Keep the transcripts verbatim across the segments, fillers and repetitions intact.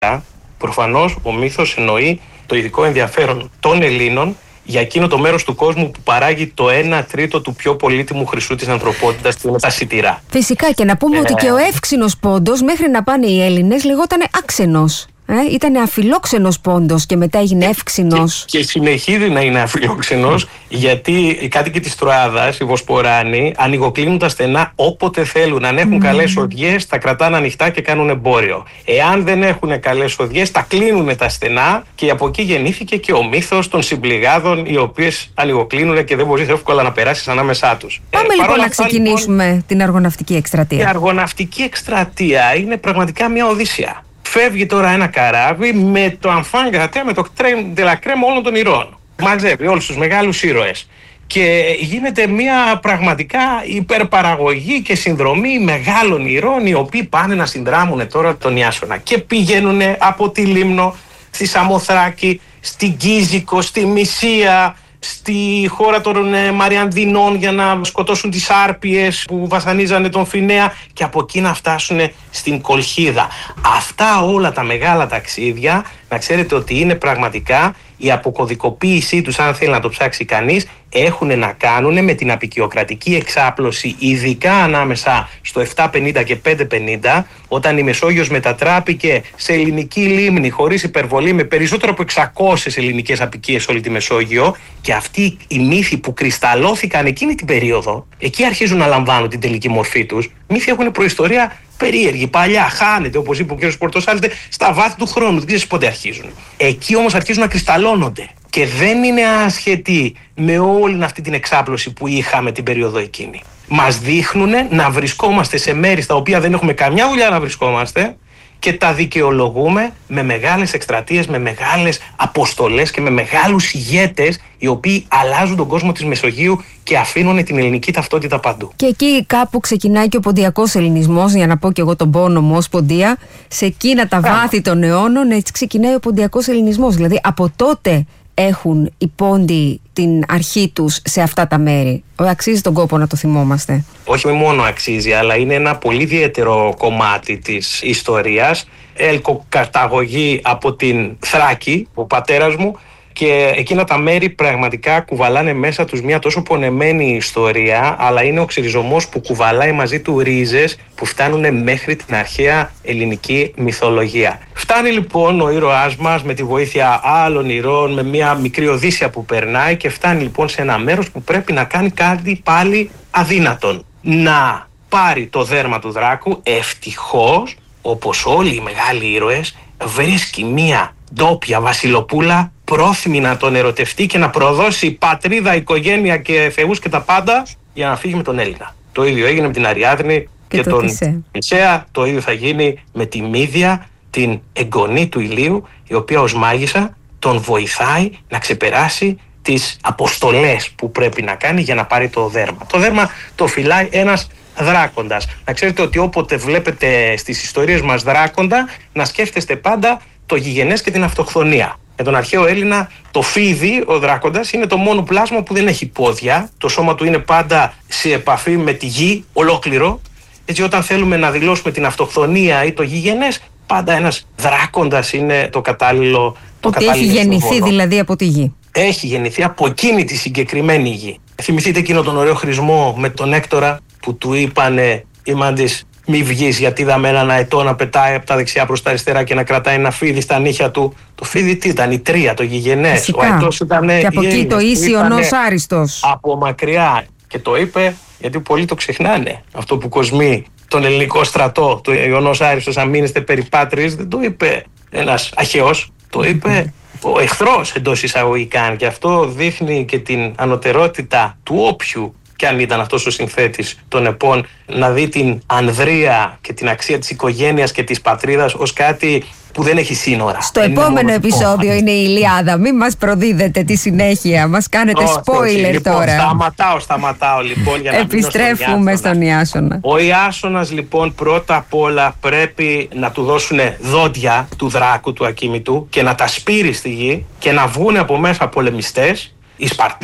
προφανώς ο μύθος εννοεί το ειδικό ενδιαφέρον των Ελλήνων για εκείνο το μέρος του κόσμου που παράγει το ένα τρίτο του πιο πολύτιμου χρυσού της ανθρωπότητας, που είναι τα σιτηρά. Φυσικά, και να πούμε ε... ότι και ο εύξηνος πόντος μέχρι να πάνε οι Έλληνες λεγότανε άξενος. Ε, ήταν αφιλόξενος πόντος και μετά έγινε εύξηνος. Και, και συνεχίζει να είναι αφιλόξενος, γιατί οι κάτοικοι της Τροάδας, οι Βοσποράνοι, ανοιγοκλίνουν τα στενά όποτε θέλουν. Αν έχουν mm. καλές οδιές, τα κρατάνε ανοιχτά και κάνουν εμπόριο. Εάν δεν έχουν καλές οδιές, τα κλείνουν τα στενά, και από εκεί γεννήθηκε και ο μύθος των συμπληγάδων, οι οποίες ανοιγοκλίνουν και δεν μπορείς εύκολα να περάσεις ανάμεσά τους. Πάμε ε, λοιπόν να ξεκινήσουμε λοιπόν, την αργοναυτική εκστρατεία. Η αργοναυτική εκστρατεία είναι πραγματικά μια οδύσσεια. Φεύγει τώρα ένα καράβι με το enfant gâté, με το crème de la crème όλων των ηρώων. Μαζεύει όλους τους μεγάλους ήρωες. Και γίνεται μια πραγματικά υπερπαραγωγή και συνδρομή μεγάλων ηρώων, οι οποίοι πάνε να συνδράμουν τώρα τον Ιάσονα. Και πηγαίνουν από τη Λίμνο, στη Σαμοθράκη, στην Κίζικο, στη Μυσία, στη χώρα των ε, Μαριανδινών για να σκοτώσουν τις άρπιες που βασανίζανε τον Φινέα, και από εκεί να φτάσουν στην Κολχίδα. Αυτά όλα τα μεγάλα ταξίδια, να ξέρετε ότι είναι πραγματικά η αποκωδικοποίησή τους, αν θέλει να το ψάξει κανείς, έχουν να κάνουν με την αποικιοκρατική εξάπλωση, ειδικά ανάμεσα στο επτακόσια πενήντα και πεντακόσια πενήντα, όταν η Μεσόγειος μετατράπηκε σε ελληνική λίμνη, χωρίς υπερβολή, με περισσότερο από εξακόσιες ελληνικές αποικίες σε όλη τη Μεσόγειο, και αυτοί οι μύθοι που κρυσταλλώθηκαν εκείνη την περίοδο, εκεί αρχίζουν να λαμβάνουν την τελική μορφή τους. Μύθοι έχουν προϊστορία περίεργη, παλιά, χάνεται, όπως είπε ο κ. Πορτοσάλτε, στα βάθη του χρόνου, δεν ξέρεις πότε αρχίζουν. Εκεί όμως αρχίζουν να κρυσταλλώνονται, και δεν είναι άσχετοι με όλη αυτή την εξάπλωση που είχαμε την περίοδο εκείνη. Μας δείχνουν να βρισκόμαστε σε μέρη στα οποία δεν έχουμε καμιά δουλειά να βρισκόμαστε, και τα δικαιολογούμε με μεγάλες εκστρατείες, με μεγάλες αποστολές και με μεγάλους ηγέτες, οι οποίοι αλλάζουν τον κόσμο της Μεσογείου και αφήνουν την ελληνική ταυτότητα παντού. Και εκεί κάπου ξεκινάει και ο ποντιακός ελληνισμός, για να πω και εγώ τον πόνο μου ως ποντία. Σε εκείνα τα βάθη των αιώνων, έτσι ξεκινάει ο ποντιακός ελληνισμός. Δηλαδή από τότε έχουν οι πόντιοι την αρχή τους σε αυτά τα μέρη. Αξίζει τον κόπο να το θυμόμαστε. Όχι μόνο αξίζει, αλλά είναι ένα πολύ ιδιαίτερο κομμάτι της ιστορίας. Ελκοκαταγωγή από την Θράκη, ο πατέρας μου, και εκείνα τα μέρη πραγματικά κουβαλάνε μέσα τους μια τόσο πονεμένη ιστορία, αλλά είναι ο ξυριζωμός που κουβαλάει μαζί του ρίζες που φτάνουν μέχρι την αρχαία ελληνική μυθολογία. Φτάνει λοιπόν ο ήρωάς μας με τη βοήθεια άλλων ηρώων, με μια μικρή οδύσσεια που περνάει, και φτάνει λοιπόν σε ένα μέρος που πρέπει να κάνει κάτι πάλι αδύνατον. Να πάρει το δέρμα του δράκου. Ευτυχώς, όπως όλοι οι μεγάλοι ήρωες, βρίσκει μια ντόπια βασιλοπούλα πρόθυμη να τον ερωτευτεί και να προδώσει πατρίδα, οικογένεια και θεούς και τα πάντα για να φύγει με τον Έλληνα. Το ίδιο έγινε με την Αριάδνη και, και τον Μισέα. Το ίδιο θα γίνει με τη Μύδια, την εγγονή του Ηλίου, η οποία ως μάγισσα τον βοηθάει να ξεπεράσει τις αποστολές που πρέπει να κάνει για να πάρει το δέρμα. Το δέρμα το φυλάει ένας δράκοντας. Να ξέρετε ότι όποτε βλέπετε στις ιστορίες μας δράκοντα, να σκέφτεστε πάντα το γηγενές και την αυτοχθονία. Για τον αρχαίο Έλληνα, το φίδι, ο δράκοντας, είναι το μόνο πλάσμα που δεν έχει πόδια. Το σώμα του είναι πάντα σε επαφή με τη γη, ολόκληρο. Έτσι, όταν θέλουμε να δηλώσουμε την αυτοχθονία ή το γηγενές, πάντα ένας δράκοντας είναι το κατάλληλο. Το ότι έχει γεννηθεί συμβόλο. Δηλαδή από τη γη. Έχει γεννηθεί από εκείνη τη συγκεκριμένη γη. Θυμηθείτε εκείνο τον ωραίο χρησμό με τον Έκτορα που του είπανε οι μάντες, μη βγεις, γιατί είδαμε έναν αετό να πετάει από τα δεξιά προς τα αριστερά και να κρατάει ένα φίδι στα νύχια του. Το φίδι τι ήταν, η τρία, το γηγενές. Φυσικά. Ο αετός ήταν. Και από εκεί το Ίσιονος Άριστος. Από μακριά. Και το είπε, γιατί πολλοί το ξεχνάνε. Αυτό που κοσμεί τον ελληνικό στρατό, το Ιωνός Άριστος, αν μείνεστε περιπάτρις, δεν το είπε ένας αχαιός. Το είπε ο εχθρός εντός εισαγωγικών. Και αυτό δείχνει και την ανωτερότητα του όποιου κι αν ήταν αυτός ο συνθέτης των επών, να δει την ανδρεία και την αξία της οικογένειας και της πατρίδας ως κάτι που δεν έχει σύνορα. Στο δεν επόμενο είναι επεισόδιο είναι η Ηλιάδα. Μην μας προδίδετε τη συνέχεια. Μας κάνετε oh, spoiler λοιπόν, τώρα. Σταματάω, σταματάω λοιπόν για να επιστρέφουμε στον Ιάσονα. Ο Ιάσονας λοιπόν πρώτα απ' όλα πρέπει να του δώσουν δόντια του δράκου του ακίμητου και να τα σπείρει στη γη και να βγουν από μέσα πολεμιστές, οι Σπαρτοί,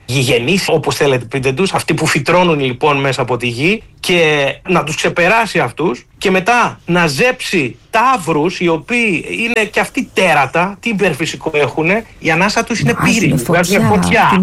γηγενείς, όπως θέλετε πείτε τους, αυτοί που φυτρώνουν λοιπόν μέσα από τη γη, και να τους ξεπεράσει αυτούς και μετά να ζέψει ταύρους οι οποίοι είναι και αυτοί τέρατα, τι υπερφυσικό έχουν, η ανάσα τους είναι πύρινη, βγάζουν φωτιά.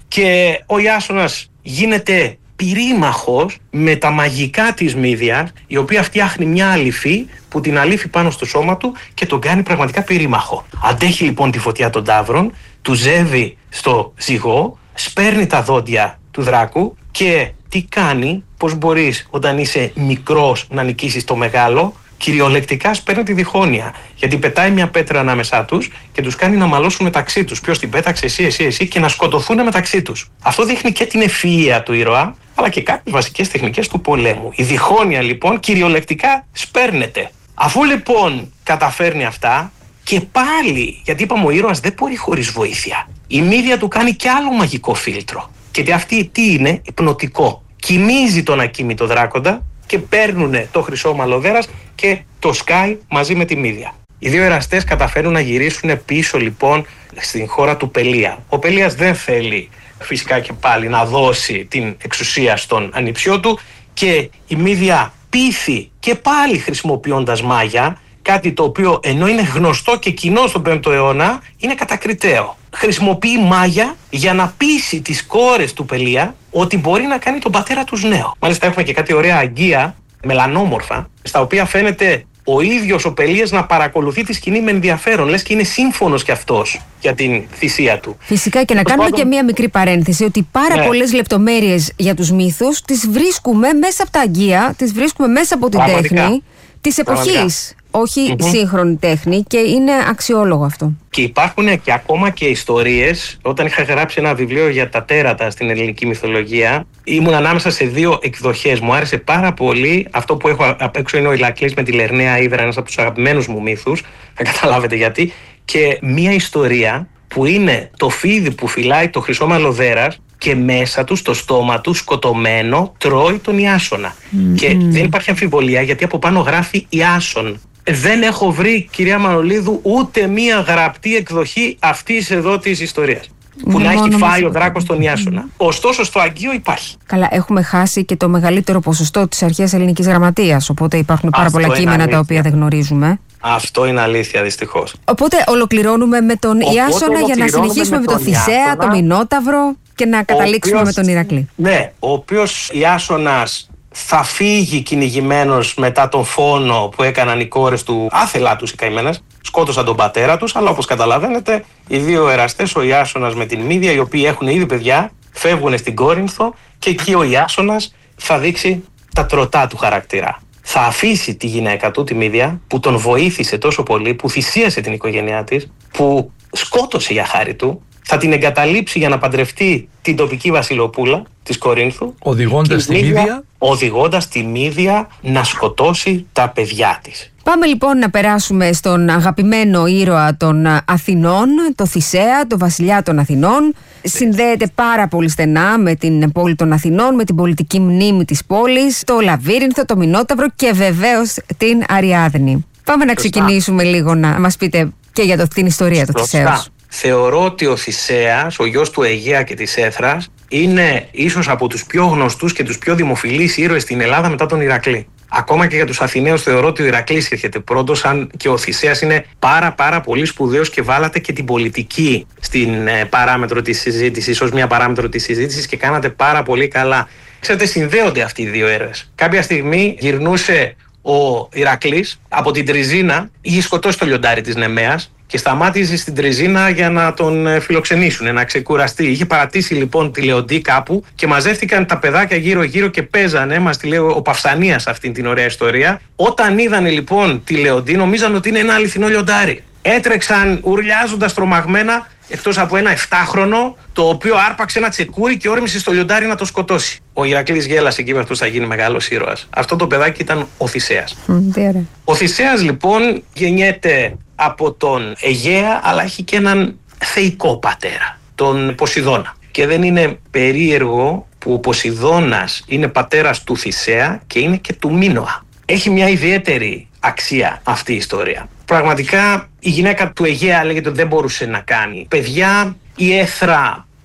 Και ο Ιάσονας γίνεται πυρήμαχος με τα μαγικά της Μύδιας, η οποία φτιάχνει μια αληφή που την αλήφει πάνω στο σώμα του και τον κάνει πραγματικά πυρήμαχο. Αντέχει λοιπόν τη φωτιά των ταύρων, του ζεύει στο ζυγό, σπέρνει τα δόντια του δράκου και τι κάνει, πώς μπορείς όταν είσαι μικρός να νικήσεις το μεγάλο? Κυριολεκτικά σπέρνει τη διχόνοια. Γιατί πετάει μια πέτρα ανάμεσά τους και τους κάνει να μαλώσουν μεταξύ τους. Ποιος την πέταξε, εσύ, εσύ, εσύ, και να σκοτωθούν μεταξύ τους. Αυτό δείχνει και την ευφυΐα του ήρωα, αλλά και κάποιες βασικές τεχνικές του πολέμου. Η διχόνοια λοιπόν κυριολεκτικά σπέρνεται. Αφού λοιπόν καταφέρνει αυτά, και πάλι, γιατί είπαμε ο ήρωας δεν μπορεί χωρίς βοήθεια, η Μύδια του κάνει κι άλλο μαγικό φίλτρο. Και αυτή τι είναι? Υπνοτικό. Κοιμίζει τον ακίμητο δράκοντα και παίρνουν το χρυσό μαλλοδέρας και το σκάει μαζί με τη Μύδια. Οι δύο εραστές καταφέρουν να γυρίσουν πίσω λοιπόν στην χώρα του Πελία. Ο Πελίας δεν θέλει φυσικά και πάλι να δώσει την εξουσία στον ανιψιό του και η Μύδια πείθει και πάλι χρησιμοποιώντας μάγια, κάτι το οποίο ενώ είναι γνωστό και κοινό στον πέμπτο αιώνα, είναι κατακριτέο. Χρησιμοποιεί μάγια για να πείσει τις κόρες του Πελία ότι μπορεί να κάνει τον πατέρα τους νέο. Μάλιστα έχουμε και κάτι ωραία αγγεία, μελανόμορφα, στα οποία φαίνεται ο ίδιος ο Πελίας να παρακολουθεί τη σκηνή με ενδιαφέρον, λες και είναι σύμφωνος κι αυτός για την θυσία του. Φυσικά, και να κάνουμε πάντων... και μία μικρή παρένθεση, ότι πάρα ναι. πολλές λεπτομέρειες για τους μύθους τις βρίσκουμε μέσα από τα αγγεία, τις βρίσκουμε μέσα από την Πραγματικά. τέχνη της εποχής. Όχι mm-hmm. σύγχρονη τέχνη, και είναι αξιόλογο αυτό. Και υπάρχουν και ακόμα και ιστορίες. Όταν είχα γράψει ένα βιβλίο για τα τέρατα στην ελληνική μυθολογία, ήμουν ανάμεσα σε δύο εκδοχές. Μου άρεσε πάρα πολύ αυτό που έχω απ' έξω, είναι ο Ηρακλής με τη Λερναία Ύδρα, ένας από τους αγαπημένους μου μύθους. Θα καταλάβετε γιατί. Και μία ιστορία που είναι το φίδι που φυλάει το χρυσό μαλλοδέρας και μέσα του, στο στόμα του, σκοτωμένο, τρώει τον Ιάσονα. Mm-hmm. Και δεν υπάρχει αμφιβολία, γιατί από πάνω γράφει Ιάσον. Δεν έχω βρει, κυρία Μανολίδου, ούτε μία γραπτή εκδοχή αυτής εδώ της ιστορίας που να έχει φάει ο δράκος τον Ιάσονα. Ωστόσο στο Αγγείο υπάρχει. Καλά, έχουμε χάσει και το μεγαλύτερο ποσοστό της αρχαίας ελληνικής γραμματείας, οπότε υπάρχουν πάρα πολλά κείμενα τα οποία δεν γνωρίζουμε. Αυτό είναι αλήθεια, δυστυχώς. Οπότε ολοκληρώνουμε με τον οπότε Ιάσονα για να συνεχίσουμε με τον, τον Θησέα, τον Μινόταυρο και να καταλήξουμε οποίος, με τον Ηρακλή. Ναι, ο οποίος Ιάσονας θα φύγει κυνηγημένος μετά τον φόνο που έκαναν οι κόρες του, άθελά τους οι καημένες, σκότωσαν τον πατέρα τους, αλλά όπως καταλαβαίνετε οι δύο εραστές, ο Ιάσονας με την Μύδια, οι οποίοι έχουν ήδη παιδιά, φεύγουν στην Κόρινθο και εκεί ο Ιάσονας θα δείξει τα τροτά του χαρακτήρα. Θα αφήσει τη γυναίκα του, τη Μύδια, που τον βοήθησε τόσο πολύ, που θυσίασε την οικογένειά της, που σκότωσε για χάρη του, θα την εγκαταλείψει για να παντρευτεί την τοπική βασιλοπούλα της Κορίνθου, οδηγώντας τη Μύδια, οδηγώντας τη Μύδια να σκοτώσει τα παιδιά της. Πάμε λοιπόν να περάσουμε στον αγαπημένο ήρωα των Αθηνών, το Θησέα, το βασιλιά των Αθηνών. Συνδέεται πάρα πολύ στενά με την πόλη των Αθηνών, με την πολιτική μνήμη της πόλης, το Λαβύρινθο, το Μινόταυρο και βεβαίως την Αριάδνη. Πάμε να ξεκινήσουμε λίγο να μας πείτε και για το, την ιστορία του Θησέως. Θεωρώ ότι ο Θησέας, ο γιος του Αιγαία και της Έθρας, είναι ίσως από τους πιο γνωστούς και τους πιο δημοφιλείς ήρωες στην Ελλάδα μετά τον Ηρακλή. Ακόμα και για τους Αθηναίους θεωρώ ότι ο Ηρακλής έρχεται πρώτος, αν και ο Θησέας είναι πάρα πάρα πολύ σπουδαίος και βάλατε και την πολιτική στην ε, παράμετρο της συζήτησης, ως μια παράμετρο της συζήτησης, και κάνατε πάρα πολύ καλά. Ξέρετε, συνδέονται αυτοί οι δύο ήρωες. Κάποια στιγμή γυρνούσε ο Ηρακλής από την Τριζίνα, είχε σκοτώσει το λιοντάρι της Νεμαίας και σταμάτησε στην Τριζίνα για να τον φιλοξενήσουν, να ξεκουραστεί. Είχε παρατήσει λοιπόν τη Λεοντή κάπου και μαζεύτηκαν τα παιδάκια γύρω-γύρω και παίζανε. Μας τη λέει ο Παυσανίας αυτήν την ωραία ιστορία. Όταν είδανε λοιπόν τη Λεοντή, νομίζαν ότι είναι ένα αληθινό λιοντάρι. Έτρεξαν ουρλιάζοντας τρομαγμένα, εκτός από ένα εφτάχρονο, το οποίο άρπαξε ένα τσεκούρι και όρμησε στο λιοντάρι να το σκοτώσει. Ο Ηρακλής γέλασε και είπε: αυτός θα γίνει μεγάλος ήρωας. Αυτό το παιδάκι ήταν ο Θησέας. Mm, ο Θησέας λοιπόν γεννιέται από τον Αιγαία, αλλά έχει και έναν θεϊκό πατέρα, τον Ποσειδώνα. Και δεν είναι περίεργο που ο Ποσειδώνας είναι πατέρας του Θησέα και είναι και του Μίνωα. Έχει μια ιδιαίτερη αξία αυτή η ιστορία. Πραγματικά η γυναίκα του Αιγαία λέγεται ότι δεν μπορούσε να κάνει παιδιά. Η Έθρα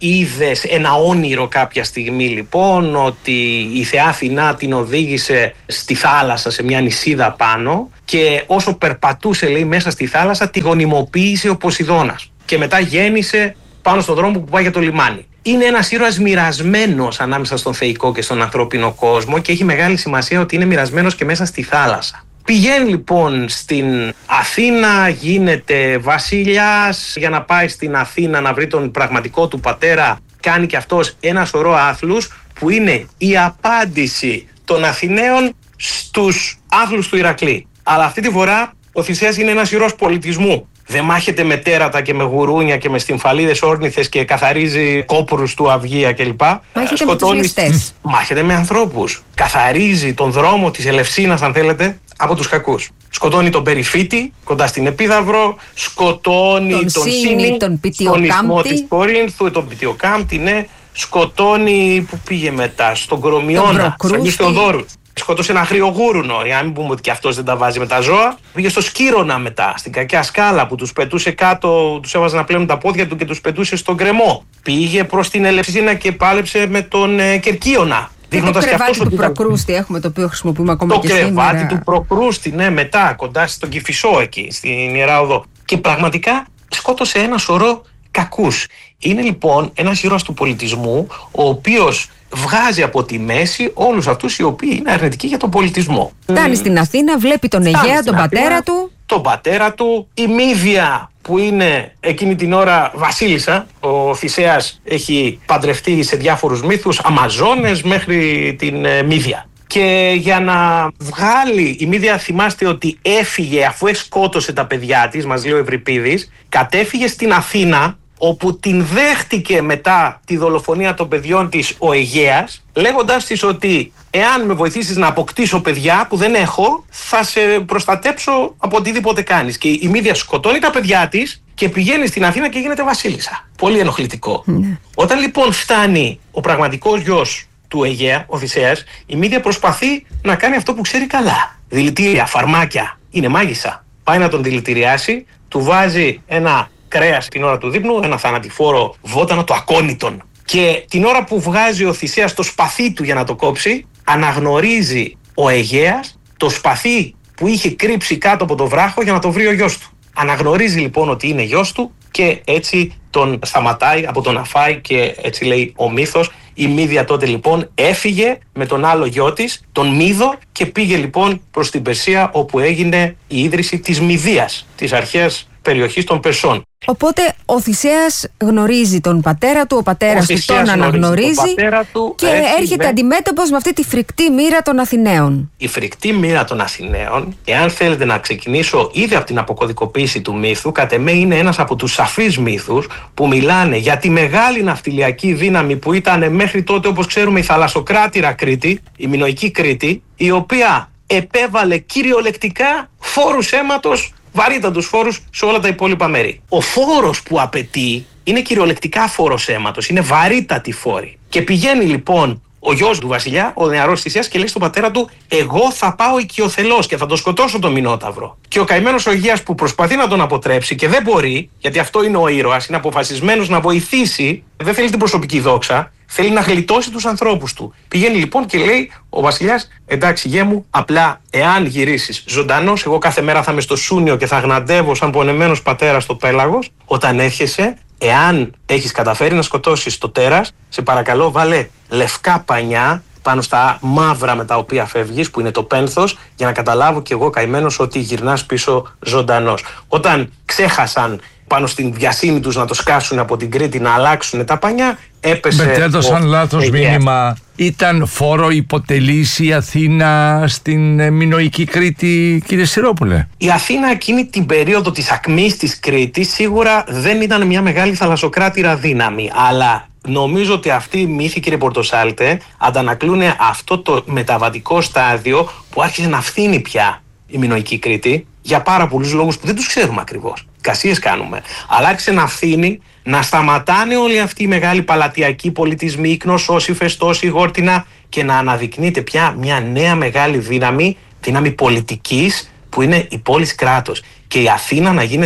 είδες ένα όνειρο κάποια στιγμή λοιπόν ότι η θεά Αθηνά την οδήγησε στη θάλασσα σε μια νησίδα πάνω και όσο περπατούσε λέει μέσα στη θάλασσα τη γονιμοποίησε ο Ποσειδώνας και μετά γέννησε πάνω στον δρόμο που πάει για το λιμάνι. Είναι ένας ήρωας μοιρασμένος ανάμεσα στον θεϊκό και στον ανθρώπινο κόσμο και έχει μεγάλη σημασία ότι είναι μοιρασμένος και μέσα στη θάλασσα. Πηγαίνει λοιπόν στην Αθήνα, γίνεται βασιλιάς, για να πάει στην Αθήνα να βρει τον πραγματικό του πατέρα, κάνει και αυτός ένα σωρό άθλους που είναι η απάντηση των Αθηναίων στους άθλους του Ηρακλή. Αλλά αυτή τη φορά ο Θησέας είναι ένας ήρωας πολιτισμού. Δεν μάχεται με τέρατα και με γουρούνια και με στυμφαλίδες όρνηθες και καθαρίζει κόπρους του Αυγία κλπ. Μάχεται Σκοτώνει... με τους ληστές. Μάχεται με ανθρώπους. Καθαρίζει τον δρόμο της Ελευσίνας, αν θέλετε, από τους κακούς. Σκοτώνει τον Περιφίτη κοντά στην Επίδαυρο, σκοτώνει τον, τον Σύνη, τον στον ισθμό της Κορίνθου, τον Πιτιοκάμπτη, ναι. Σκοτώνει, που πήγε μετά, στον Κορομιώνα, στον Αγίου Θεοδόρου. Σκότωσε ένα αγριογούρουνο, για να μην πούμε ότι και αυτός δεν τα βάζει με τα ζώα. Πήγε στο Σκύρονα μετά, στην κακιά σκάλα που τους πετούσε κάτω, τους έβαζε να πλένουν τα πόδια του και τους πετούσε στον γκρεμό. Πήγε προς την Ελευσίνα και πάλεψε με τον ε, Κερκίωνα. Και το κρεβάτι του Προκρούστη έχουμε, το οποίο χρησιμοποιούμε ακόμα το και σήμερα. Το κρεβάτι του Προκρούστη, ναι, μετά, κοντά στον Κηφισό εκεί, στην Ιερά Οδό. Και πραγματικά σκότωσε ένα σωρό κακούς. Είναι λοιπόν ένας ήρωας του πολιτισμού, ο οποίος βγάζει από τη μέση όλους αυτούς οι οποίοι είναι αρνητικοί για τον πολιτισμό. Φτάνει στην Αθήνα, βλέπει τον Αιγαία, τον πατέρα Αθήνα, του. Τον πατέρα του, η Μύδια που είναι εκείνη την ώρα βασίλισσα. Ο Θησέας έχει παντρευτεί σε διάφορους μύθους, Αμαζόνες μέχρι την ε, Μύδια. Και για να βγάλει η Μύδια, θυμάστε ότι έφυγε αφού σκότωσε τα παιδιά της, μας λέει ο Ευρυπίδης, κατέφυγε στην Αθήνα, όπου την δέχτηκε μετά τη δολοφονία των παιδιών της ο Αιγαίας, λέγοντας της ότι εάν με βοηθήσεις να αποκτήσω παιδιά που δεν έχω, θα σε προστατέψω από οτιδήποτε κάνεις. Και η Μύδια σκοτώνει τα παιδιά της και πηγαίνει στην Αθήνα και γίνεται βασίλισσα. Πολύ ενοχλητικό. Mm. Όταν λοιπόν φτάνει ο πραγματικός γιος του Αιγαία, ο Θησέας, η Μύδια προσπαθεί να κάνει αυτό που ξέρει καλά. Δηλητήρια, φαρμάκια. Είναι μάγισσα. Πάει να τον δηλητηριάσει, του βάζει ένα κρέας την ώρα του δείπνου, ένα θανατηφόρο βότανο, το ακόνητον. Και την ώρα που βγάζει ο Θησέας το σπαθί του για να το κόψει, αναγνωρίζει ο Αιγαίας το σπαθί που είχε κρύψει κάτω από το βράχο για να το βρει ο γιος του. Αναγνωρίζει λοιπόν ότι είναι γιος του και έτσι τον σταματάει από το να φάει και έτσι λέει ο μύθος. Η Μύδια τότε λοιπόν έφυγε με τον άλλο γιο της, τον Μύδο, και πήγε λοιπόν προς την Περσία, όπου έγινε η ίδρυση της Μυδίας, της αρχαίας περιοχής των Περσών. Οπότε ο Θησέας γνωρίζει τον πατέρα του, ο πατέρας του τον αναγνωρίζει τον του, και έτσι, έρχεται ναι, αντιμέτωπος με αυτή τη φρικτή μοίρα των Αθηναίων. Η φρικτή μοίρα των Αθηναίων, εάν θέλετε να ξεκινήσω ήδη από την αποκωδικοποίηση του μύθου, κατ' εμέ είναι ένας από τους σαφείς μύθους που μιλάνε για τη μεγάλη ναυτιλιακή δύναμη που ήταν μέχρι τότε, όπως ξέρουμε, η θαλασσοκράτηρα Κρήτη, η μινωική Κρήτη, η οποία επέβαλε κυριολεκτικά φόρους αίματος, βαρύτατους φόρους σε όλα τα υπόλοιπα μέρη. Ο φόρος που απαιτεί είναι κυριολεκτικά φόρος αίματος, είναι βαρύτατη φόρη. Και πηγαίνει λοιπόν ο γιος του βασιλιά, ο νεαρός Θησέας, και λέει στον πατέρα του: εγώ θα πάω οικειοθελώς και θα τον σκοτώσω τον Μινόταυρο. Και ο καημένος ο Αιγαίας, που προσπαθεί να τον αποτρέψει και δεν μπορεί, γιατί αυτό είναι ο ήρωας, είναι αποφασισμένος να βοηθήσει, δεν θέλει την προσωπική δόξα, θέλει να γλιτώσει τους ανθρώπους του. Πηγαίνει λοιπόν και λέει ο βασιλιάς: εντάξει γέ μου, απλά εάν γυρίσεις ζωντανός, εγώ κάθε μέρα θα είμαι στο Σούνιο και θα γναντεύω σαν πονεμένος πατέρας στο πέλαγος. Όταν έρχεσαι, εάν έχεις καταφέρει να σκοτώσεις το τέρας, σε παρακαλώ βάλε λευκά πανιά πάνω στα μαύρα με τα οποία φεύγεις, που είναι το πένθος, για να καταλάβω κι εγώ καημένος ότι γυρνάς πίσω ζωντανός. Όταν ξέχασαν πάνω στην βιασύνη τους να το σκάσουν από την Κρήτη, να αλλάξουν τα πανιά, έπεσε. Μετέδωσαν λάθος μήνυμα. Ήταν φόρο υποτελής η Αθήνα στην μινωική Κρήτη, κύριε Σιρόπουλε? Η Αθήνα εκείνη την περίοδο της ακμής της Κρήτης σίγουρα δεν ήταν μια μεγάλη θαλασσοκράτηρα δύναμη, αλλά νομίζω ότι αυτοί οι μύθοι, κύριε Πορτοσάλτε, αντανακλούν αυτό το μεταβατικό στάδιο που άρχισε να φθήνει πια η μινωική Κρήτη, για πάρα πολλούς λόγους που δεν τους ξέρουμε ακριβώς. Κασίες κάνουμε. Αλλά άρχισε να φθήνει, να σταματάνε όλοι αυτοί οι μεγάλοι παλατιακοί πολιτισμοί, η Κνωσός, η Φεστός, η Γόρτινα, και να αναδεικνύεται πια μια νέα μεγάλη δύναμη, δύναμη πολιτικής, που είναι η πόλης κράτος. Και η Αθήνα να γίνεται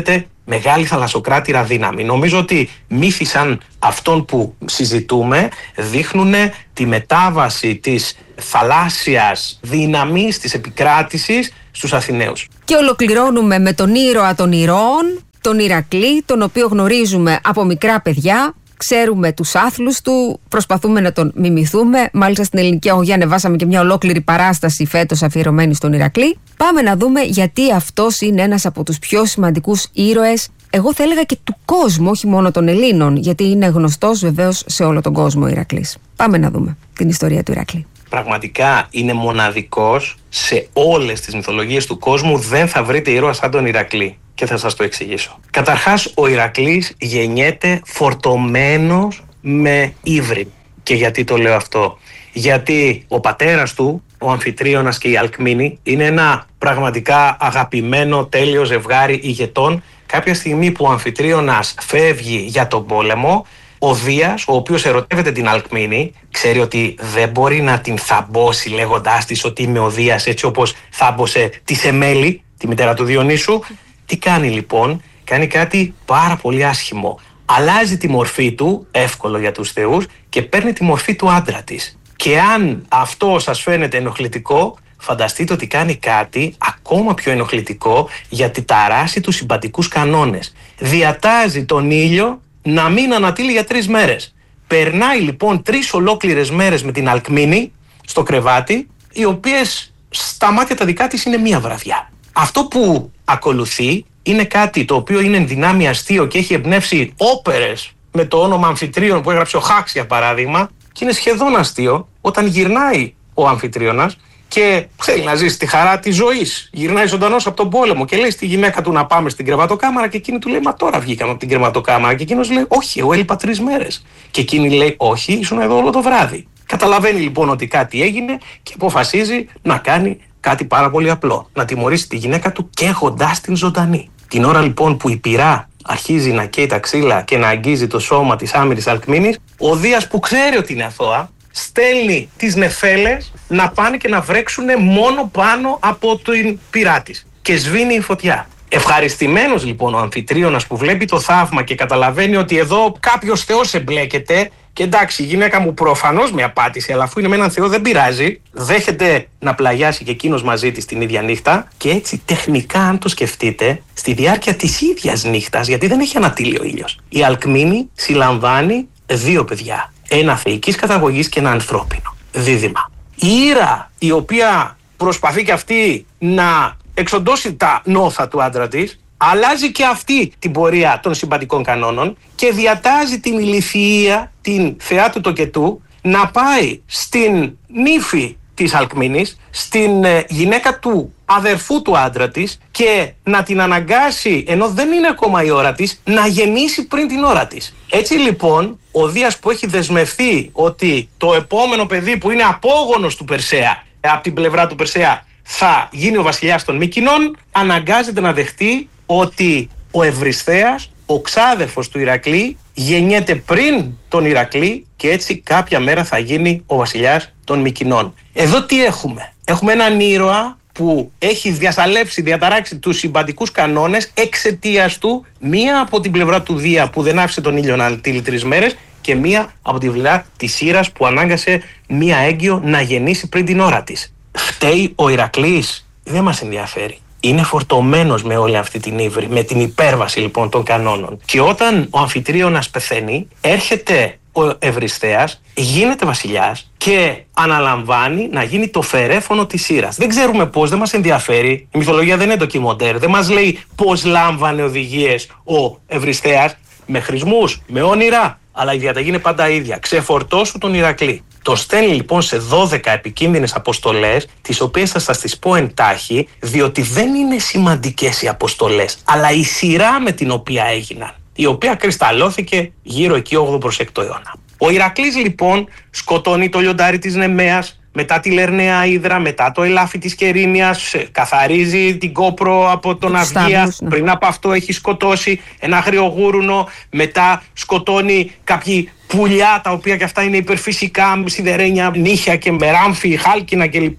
μεγάλη θαλασσοκράτηρα δύναμη. Νομίζω ότι μύθοι σαν αυτόν που συζητούμε δείχνουν τη μετάβαση της θαλάσσιας δύναμης, της επικράτησης στους Αθηναίους. Και ολοκληρώνουμε με τον ήρωα των ηρώων, τον Ηρακλή, τον οποίο γνωρίζουμε από μικρά παιδιά. Ξέρουμε τους άθλους του, προσπαθούμε να τον μιμηθούμε. Μάλιστα στην Ελληνική Αγωγή ανεβάσαμε και μια ολόκληρη παράσταση φέτος αφιερωμένη στον Ηρακλή. Πάμε να δούμε γιατί αυτός είναι ένας από τους πιο σημαντικούς ήρωες, εγώ θα έλεγα και του κόσμου, όχι μόνο των Ελλήνων, γιατί είναι γνωστός βεβαίως σε όλο τον κόσμο ο Ηρακλής. Πάμε να δούμε την ιστορία του Ηρακλή. Πραγματικά είναι μοναδικός σε όλες τις μυθολογίες του κόσμου, δεν θα βρείτε ήρωα σαν τον Ηρακλή. Και θα σας το εξηγήσω. Καταρχάς, ο Ηρακλής γεννιέται φορτωμένος με ύβρι. Και γιατί το λέω αυτό? Γιατί ο πατέρας του, ο Αμφιτρίωνας και η Αλκμήνη, είναι ένα πραγματικά αγαπημένο τέλειο ζευγάρι ηγετών. Κάποια στιγμή που ο Αμφιτρίωνας φεύγει για τον πόλεμο, ο Δίας, ο οποίος ερωτεύεται την Αλκμήνη, ξέρει ότι δεν μπορεί να την θαμπώσει λέγοντάς της ότι είμαι ο Δίας, έτσι όπως θάμπωσε τη Σεμέλη, τη μητέρα του Διονύσου. Τι κάνει λοιπόν? Κάνει κάτι πάρα πολύ άσχημο. Αλλάζει τη μορφή του, εύκολο για τους θεούς, και παίρνει τη μορφή του άντρα της. Και αν αυτό σας φαίνεται ενοχλητικό, φανταστείτε ότι κάνει κάτι ακόμα πιο ενοχλητικό, γιατί ταράσει τους συμπαντικούς κανόνες. Διατάζει τον ήλιο να μην ανατείλει για τρεις μέρες. Περνάει λοιπόν τρεις ολόκληρες μέρες με την Αλκμήνη στο κρεβάτι, οι οποίες στα μάτια τα δικά της είναι μία βραδιά. Αυτό που ακολουθεί είναι κάτι το οποίο είναι εν δυνάμει αστείο και έχει εμπνεύσει όπερες με το όνομα Αμφιτρίων που έγραψε ο Χάξ για παράδειγμα, και είναι σχεδόν αστείο όταν γυρνάει ο Αμφιτρίωνας και θέλει να ζήσει τη χαρά της ζωής. Γυρνάει ζωντανός από τον πόλεμο και λέει στη γυναίκα του να πάμε στην κρεβατοκάμαρα, και εκείνη του λέει: μα τώρα βγήκαμε από την κρεβατοκάμαρα. Και εκείνος λέει: όχι, εγώ έλειπα τρεις μέρες. Και εκείνη λέει: όχι, ήσουν εδώ όλο το βράδυ. Καταλαβαίνει λοιπόν ότι κάτι έγινε και αποφασίζει να κάνει κάτι πάρα πολύ απλό. Να τιμωρήσει τη γυναίκα του καίγοντας την ζωντανή. Την ώρα λοιπόν που η πυρά αρχίζει να καίει τα ξύλα και να αγγίζει το σώμα της άμυρης Αλκμήνης, ο Δίας, που ξέρει ότι είναι αθώα, στέλνει τις νεφέλες να πάνε και να βρέξουν μόνο πάνω από την πυρά της. Και σβήνει η φωτιά. Ευχαριστημένος λοιπόν ο Αμφιτρίωνας που βλέπει το θαύμα και καταλαβαίνει ότι εδώ κάποιος θεός εμπλέκεται. Και εντάξει, η γυναίκα μου προφανώς με απάτησε, αλλά αφού είναι με έναν θεό δεν πειράζει. Δέχεται να πλαγιάσει και εκείνος μαζί της την ίδια νύχτα. Και έτσι τεχνικά, αν το σκεφτείτε, στη διάρκεια της ίδιας νύχτας, γιατί δεν έχει ανατείλει ο ήλιος, η Αλκμήνη συλλαμβάνει δύο παιδιά. Ένα θεϊκής καταγωγής και ένα ανθρώπινο. Δίδυμα. Η Ήρα, η οποία προσπαθεί και αυτή να εξοντώσει τα νόθα του άντρα της, αλλάζει και αυτή την πορεία των συμπαντικών κανόνων και διατάζει την Ηλιθιεία, την θεά του τοκετού, να πάει στην νύφη της Αλκμήνης, στην ε, γυναίκα του αδερφού του άντρα της, και να την αναγκάσει, ενώ δεν είναι ακόμα η ώρα της, να γεννήσει πριν την ώρα της. Έτσι λοιπόν, ο Δίας, που έχει δεσμευθεί ότι το επόμενο παιδί που είναι απόγονος του Περσέα, από την πλευρά του Περσέα, θα γίνει ο βασιλιάς των Μύκηνων, αναγκάζεται να δεχτεί ότι ο Ευρυσθέας, ο ξάδερφος του Ηρακλή, γεννιέται πριν τον Ηρακλή και έτσι κάποια μέρα θα γίνει ο βασιλιάς των Μυκηνών. Εδώ τι έχουμε? Έχουμε έναν ήρωα που έχει διασαλεύσει, διαταράξει τους συμπαντικούς κανόνες εξαιτίας του, μία από την πλευρά του Δία που δεν άφησε τον ήλιο να ανατείλει τρεις μέρες, και μία από την πλευρά της Ήρας που ανάγκασε μία έγκυο να γεννήσει πριν την ώρα της. Φταίει ο Ηρακλής? Δεν μας ενδιαφέρει. Είναι φορτωμένος με όλη αυτή την ύβρη, με την υπέρβαση λοιπόν των κανόνων. Και όταν ο Αμφιτρίωνας πεθαίνει, έρχεται ο Ευρυσθέας, γίνεται βασιλιάς και αναλαμβάνει να γίνει το φερέφωνο της Ήρας. Δεν ξέρουμε πώς, δεν μας ενδιαφέρει. Η μυθολογία δεν είναι ντοκιμοντέρ, δεν μας λέει πώς λάμβανε οδηγίες ο Ευρυσθέας, με χρησμούς, με όνειρα, αλλά η διαταγή είναι πάντα ίδια. Ξεφορτώσου τον Ηρακλή. Το στέλνει λοιπόν σε δώδεκα επικίνδυνες αποστολές, τις οποίες θα σας τις πω εντάχει, διότι δεν είναι σημαντικές οι αποστολές, αλλά η σειρά με την οποία έγιναν, η οποία κρυσταλλώθηκε γύρω εκεί όγδοο προς έκτο αιώνα. Ο Ηρακλής λοιπόν σκοτώνει το λιοντάρι της Νεμαίας, μετά τη Λερναία Ύδρα, μετά το ελάφι της Κερίνιας, καθαρίζει την Κόπρο από τον Αυγία, ναι. Πριν από αυτό έχει σκοτώσει ένα αγριογούρουνο, μετά σκοτώνει κάποιοι πουλιά, τα οποία και αυτά είναι υπερφυσικά, σιδερένια, νύχια και μεράμφι, χάλκινα κλπ.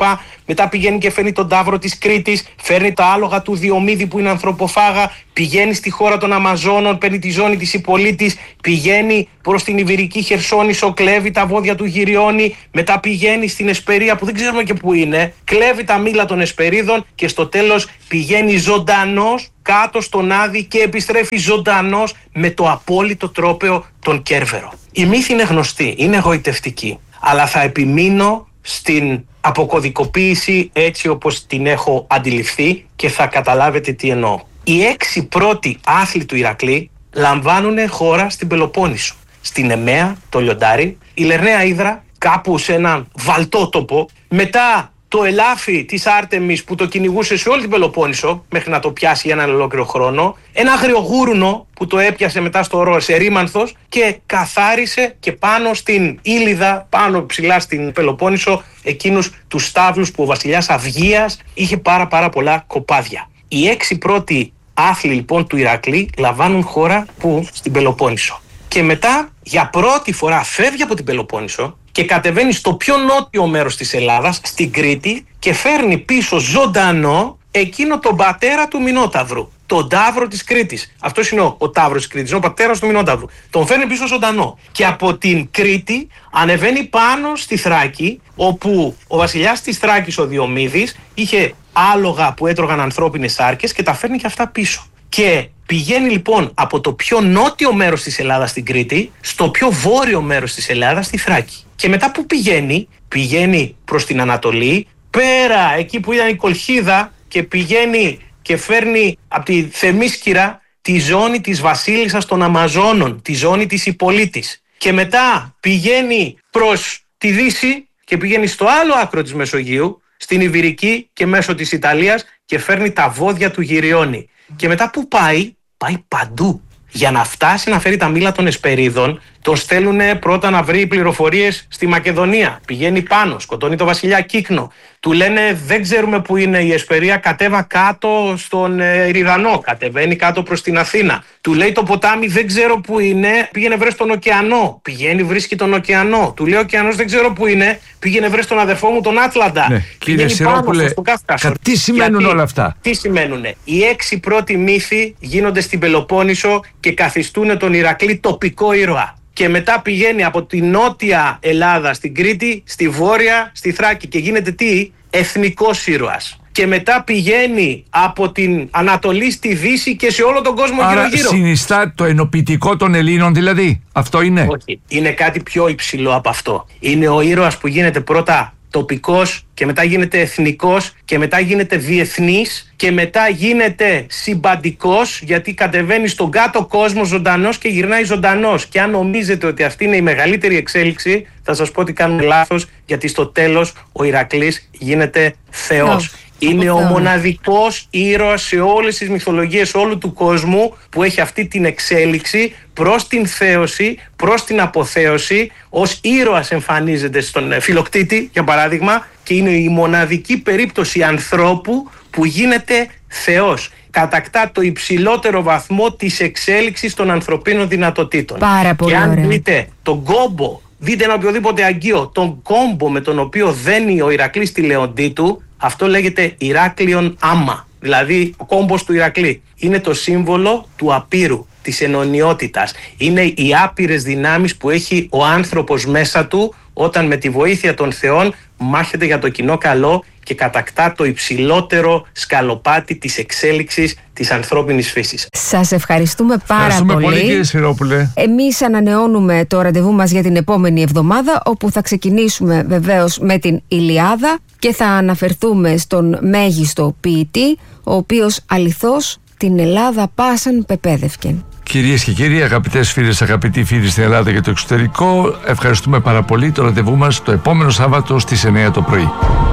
μετά πηγαίνει και φέρνει τον ταύρο της Κρήτης, φέρνει τα άλογα του Διομήδη που είναι ανθρωποφάγα, πηγαίνει στη χώρα των Αμαζόνων, παίρνει τη ζώνη της Ιππολίτης, πηγαίνει προς την Ιβηρική Χερσόνησο, κλέβει τα βόδια του Γυριώνη, μετά πηγαίνει στην Εσπερία που δεν ξέρουμε και που είναι, κλέβει τα μήλα των Εσπερίδων και στο τέλος πηγαίνει ζωντανός κάτω στον Άδη και επιστρέφει ζωντανός με το απόλυτο τρόπαιο τον Κέρβερο. Η μύθη είναι γνωστή, είναι εγωιτευτική, αλλά θα επιμείνω στην αποκωδικοποίηση έτσι όπως την έχω αντιληφθεί και θα καταλάβετε τι εννοώ. Οι έξι πρώτοι άθλοι του Ηρακλή λαμβάνουν χώρα στην Πελοπόννησο, στην Εμαία, το λιοντάρι, η Λερναία Ύδρα, κάπου σε έναν βαλτό τόπο, μετά το ελάφι της Άρτεμις που το κυνηγούσε σε όλη την Πελοπόννησο μέχρι να το πιάσει έναν ολόκληρο χρόνο, ένα αγριογούρνο που το έπιασε μετά στο ρο σε Ρήμανθος και καθάρισε και πάνω στην Ήλιδα, πάνω ψηλά στην Πελοπόννησο, εκείνους τους στάβλους που ο βασιλιάς Αυγίας είχε πάρα πάρα πολλά κοπάδια. Οι έξι πρώτοι άθλοι λοιπόν του Ηρακλή λαμβάνουν χώρα που στην Πελοπόννησο. Και μετά για πρώτη φορά φεύγει από την Πελοπόννησο και κατεβαίνει στο πιο νότιο μέρος της Ελλάδας, στην Κρήτη, και φέρνει πίσω ζωντανό εκείνο τον πατέρα του Μινόταυρου, τον Ταύρο της Κρήτης. Αυτός είναι ο, ο Ταύρος της Κρήτης, είναι ο πατέρας του Μινόταυρου. Τον φέρνει πίσω ζωντανό. Και από την Κρήτη ανεβαίνει πάνω στη Θράκη, όπου ο βασιλιάς της Θράκης, ο Διομήδης, είχε άλογα που έτρωγαν ανθρώπινες σάρκες και τα φέρνει και αυτά πίσω. Και πηγαίνει λοιπόν από το πιο νότιο μέρος της Ελλάδας στην Κρήτη στο πιο βόρειο μέρος της Ελλάδας στη Θράκη. Και μετά που πηγαίνει, πηγαίνει προς την Ανατολή, πέρα εκεί που ήταν η Κολχίδα, και πηγαίνει και φέρνει από τη Θεμίσκυρα τη ζώνη της βασίλισσας των Αμαζόνων, τη ζώνη της Ιππολίτης. Και μετά πηγαίνει προς τη Δύση και πηγαίνει στο άλλο άκρο της Μεσογείου, στην Ιβηρική και μέσω της Ιταλίας, και φέρνει τα βόδια του Γυριώνη. Και μετά που πάει, πάει παντού. Για να φτάσει να φέρει τα μήλα των Εσπερίδων, τον στέλνουν πρώτα να βρει πληροφορίες στη Μακεδονία. Πηγαίνει πάνω, σκοτώνει τον βασιλιά Κύκνο. Του λένε δεν ξέρουμε που είναι η Εσπερία, κατέβα κάτω στον Εριδανό, κατεβαίνει κάτω προς την Αθήνα. Του λέει το ποτάμι δεν ξέρω που είναι, πήγαινε βρες τον ωκεανό. Πηγαίνει, βρίσκει τον ωκεανό. Του λέει ο ωκεανός δεν ξέρω που είναι, πήγαινε βρες τον αδερφό μου τον Άτλαντα. Ναι, κύριε Σιρόπουλε, τι σημαίνουν Γιατί, όλα αυτά? Τι σημαίνουνε? Οι έξι πρώτοι μύθοι γίνονται στην Πελοπόννησο και καθιστούν τον Ηρακλή τοπικό ήρωα. Και μετά πηγαίνει από τη νότια Ελλάδα στην Κρήτη, στη βόρεια, στη Θράκη, και γίνεται τι? Εθνικός ήρωας. Και μετά πηγαίνει από την Ανατολή στη Δύση και σε όλο τον κόσμο γύρω-γύρω. Συνιστά το ενοποιητικό των Ελλήνων δηλαδή? Αυτό είναι? Όχι. Είναι κάτι πιο υψηλό από αυτό. Είναι ο ήρωας που γίνεται πρώτα τοπικός και μετά γίνεται εθνικός και μετά γίνεται διεθνής και μετά γίνεται συμπαντικός, γιατί κατεβαίνει στον κάτω κόσμο ζωντανός και γυρνάει ζωντανός. Και αν νομίζετε ότι αυτή είναι η μεγαλύτερη εξέλιξη, θα σας πω ότι κάνουμε λάθος, γιατί στο τέλος ο Ηρακλής γίνεται Θεός. Είναι ο μοναδικός ήρωας σε όλες τις μυθολογίες όλου του κόσμου που έχει αυτή την εξέλιξη προς την θέωση, προς την αποθέωση. Ως ήρωας εμφανίζεται στον Φιλοκτήτη, για παράδειγμα, και είναι η μοναδική περίπτωση ανθρώπου που γίνεται Θεός. Κατακτά το υψηλότερο βαθμό της εξέλιξης των ανθρωπίνων δυνατοτήτων. Πάρα πολύ και αν ωραία. δείτε τον κόμπο, δείτε ένα οποιοδήποτε αγκείο, τον κόμπο με τον οποίο δένει ο Ηρακλής τη Λεοντίτου, αυτό λέγεται Ηράκλειον άμα, δηλαδή ο κόμπος του Ηρακλή. Είναι το σύμβολο του απείρου, της ενωνιότητας. Είναι οι άπειρες δυνάμεις που έχει ο άνθρωπος μέσα του όταν με τη βοήθεια των θεών μάχεται για το κοινό καλό και κατακτά το υψηλότερο σκαλοπάτι της εξέλιξης της ανθρώπινης φύσης. Σας ευχαριστούμε πάρα ευχαριστούμε πολύ. πολύ, κύριε Σιρόπουλε. Εμείς ανανεώνουμε το ραντεβού μας για την επόμενη εβδομάδα, όπου θα ξεκινήσουμε βεβαίως με την Ηλιάδα και θα αναφερθούμε στον μέγιστο ποιητή, ο οποίος αληθώς την Ελλάδα πάσαν πεπέδευκεν. Κυρίες και κύριοι, αγαπητές φίλες, αγαπητοί φίλοι στην Ελλάδα και το εξωτερικό, ευχαριστούμε πάρα πολύ. Το ραντεβού μας το επόμενο Σάββατο στις εννιά το πρωί.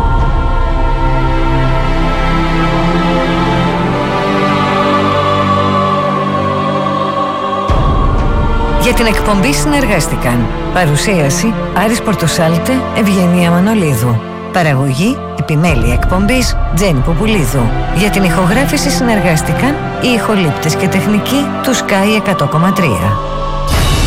Για την εκπομπή συνεργάστηκαν παρουσίαση Άρης Πορτοσάλτε, Ευγενία Μανολίδου. Παραγωγή, επιμέλεια εκπομπής Τζέννη Ποπουλίδου. Για την ηχογράφηση συνεργάστηκαν οι ηχολήπτες και τεχνικοί του Sky εκατό κόμμα τρία.